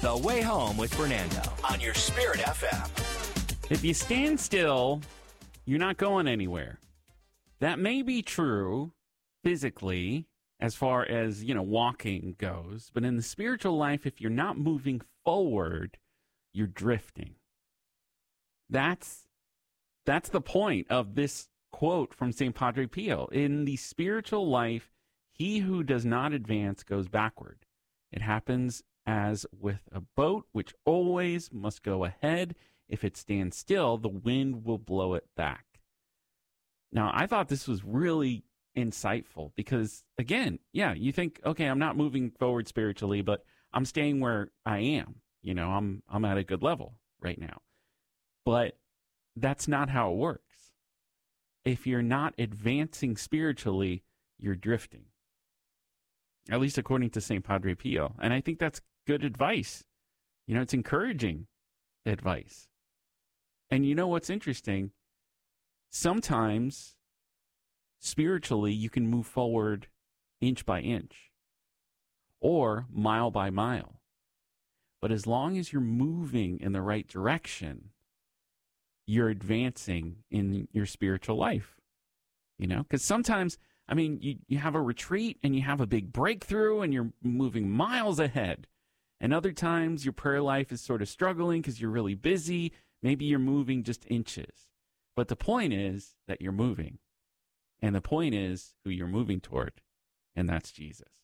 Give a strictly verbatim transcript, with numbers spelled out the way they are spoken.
The Way Home with Fernando on your Spirit F M. If you stand still, you're not going anywhere. That may be true physically as far as, you know, walking goes. But in the spiritual life, if you're not moving forward, you're drifting. That's, that's the point of this quote from Saint Padre Pio. In the spiritual life, he who does not advance goes backward. It happens as with a boat, which always must go ahead. If it stands still, the wind will blow it back. Now, I thought this was really insightful because, again, yeah, you think, okay, I'm not moving forward spiritually, but I'm staying where I am. You know, I'm I'm at a good level right now. But that's not how it works. If you're not advancing spiritually, you're drifting. At least according to Saint Padre Pio. And I think that's good advice. You know, it's encouraging advice. And you know what's interesting? Sometimes, spiritually, you can move forward inch by inch or mile by mile. But as long as you're moving in the right direction, you're advancing in your spiritual life. You know, because sometimes, I mean, you, you have a retreat and you have a big breakthrough and you're moving miles ahead. And other times your prayer life is sort of struggling because you're really busy. Maybe you're moving just inches. But the point is that you're moving. And the point is who you're moving toward. And that's Jesus.